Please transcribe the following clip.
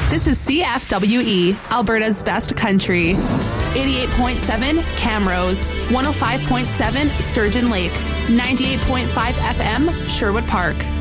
This is CFWE, Alberta's best country. 88.7 Camrose, 105.7 Sturgeon Lake, 98.5 FM Sherwood Park.